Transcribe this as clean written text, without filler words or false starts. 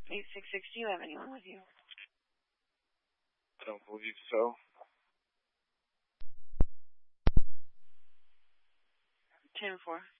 866, do you have anyone with you? I don't believe so. 10-4.